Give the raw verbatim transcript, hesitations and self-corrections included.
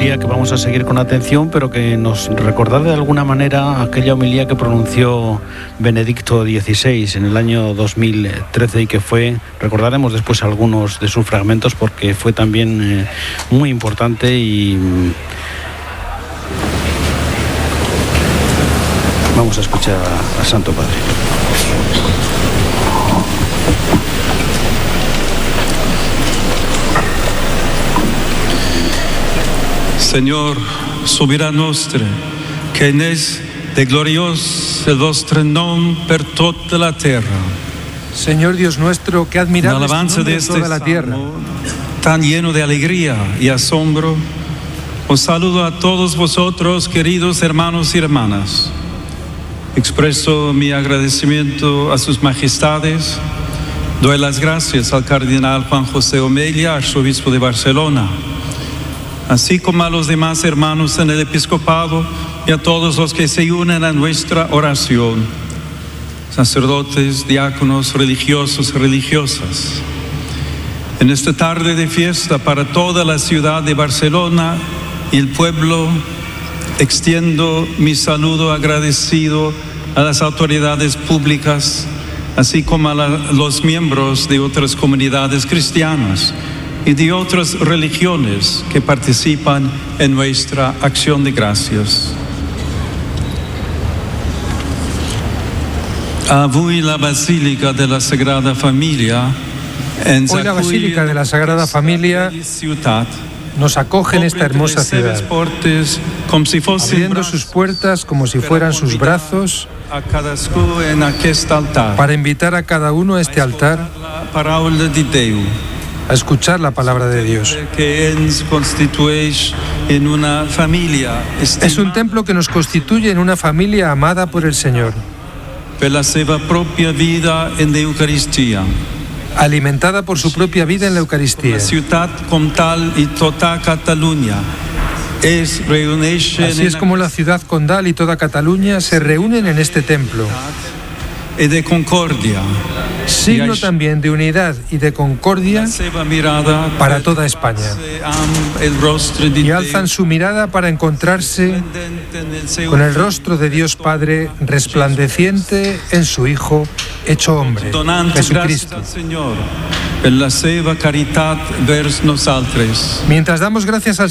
homilía que vamos a seguir con atención, pero que nos recordar de alguna manera aquella homilía que pronunció Benedicto dieciséis en el año dos mil trece y que fue, recordaremos después algunos de sus fragmentos porque fue también eh, muy importante y vamos a escuchar al Santo Padre. Señor, soberano nostre, che n'es de gloriós el vostre nom per tota la terra. Señor Dios nuestro, que admirable es tu nombre de en este toda la tierra. Tan lleno de alegría y asombro, os saludo a todos vosotros, queridos hermanos y hermanas. Expreso mi agradecimiento a sus majestades. Doy las gracias al cardenal Juan José Omella, arzobispo de Barcelona, así como a los demás hermanos en el episcopado y a todos los que se unen a nuestra oración, sacerdotes, diáconos, religiosos y religiosas. En esta tarde de fiesta para toda la ciudad de Barcelona y el pueblo, extiendo mi saludo agradecido a las autoridades públicas, así como a la, los miembros de otras comunidades cristianas y de otras religiones que participan en nuestra acción de gracias. Avui la Basílica de la Sagrada Familia, Hoy la Basílica de la Sagrada Familia nos acoge en esta hermosa ciudad, abriendo sus puertas como si fueran sus brazos para invitar a cada uno a este altar a escuchar la palabra de Dios. Es un templo que nos constituye en una familia amada por el Señor, alimentada por su propia vida en la Eucaristía. Así es como la ciudad condal y toda Cataluña se reúnen en este templo, signo también de unidad y de concordia para toda España, y alzan su mirada para encontrarse con el rostro de Dios Padre resplandeciente en su Hijo hecho hombre, Jesucristo. Mientras damos gracias al